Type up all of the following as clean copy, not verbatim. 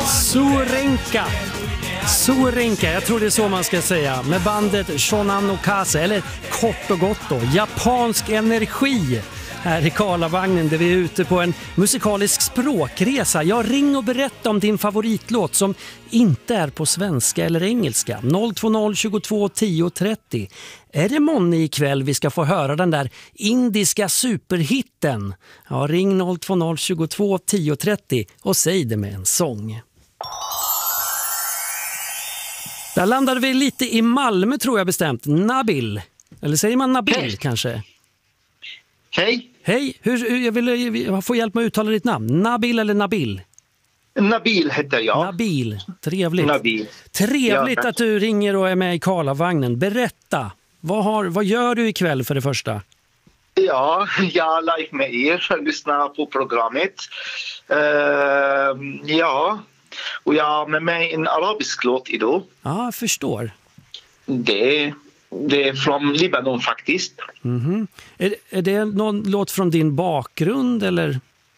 Sorenka, jag tror det är så man ska säga, med bandet Shonan no Kase, eller kort och gott då, japansk energi. Här i Karlavagnen där vi är ute på en musikalisk språkresa. Jag ring och berätta om din favoritlåt som inte är på svenska eller engelska. 020 22 10 30. Är det månne ikväll vi ska få höra den där indiska superhitten? Ja, ring 020 22 10 30 och säg det med en sång. Där landade vi lite i Malmö tror jag bestämt. Nabil. Eller säger man Nabil kanske? Hej. Hej, jag vill få hjälp med att uttala ditt namn. Nabil eller Nabil? Nabil heter jag. Nabil, trevligt. Nabil. Trevligt Ja, att du ringer och är med i Karlavagnen. Berätta, vad gör du ikväll för det första? Ja, jag live med er, lyssnar på programmet. Och jag har med mig en arabisk låt idag. Ja, jag förstår. Det är från Libanon faktiskt. Mm-hmm. Är det någon låt från din bakgrund eller?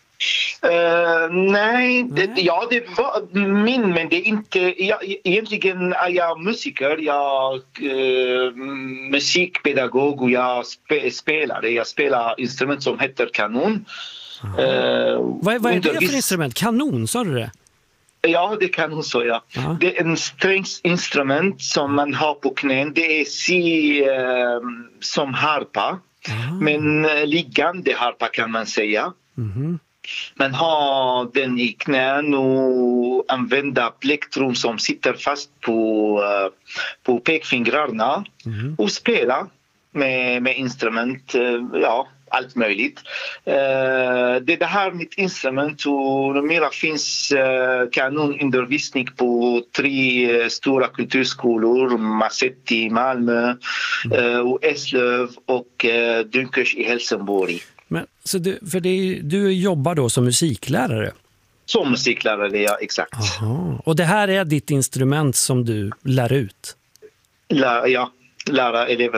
Nej. Det var min, men det är inte. Egentligen är jag musiker, jag musikpedagog och jag spelar instrument som heter kanon. Vad är det för instrument? Kanon, sa du det? Ja, det kan hon säga. Ja. Det är en strängsinstrument som man har på knän. Det är som harpa. Men liggande harpa kan man säga. Mm-hmm. Man har den i knän och använder plektrum som sitter fast på pekfingrarna. Mm-hmm. Och spela med instrument. Allt möjligt. Det här mitt instrument och numera finns kanonundervisning på 3 stora kulturskolor, Massetti i Malmö, och Eslöv och Dunkers i Helsingborg. Men, så du jobbar då som musiklärare? Som musiklärare, ja, exakt. Aha. Och det här är ditt instrument som du lär ut? Lära elever.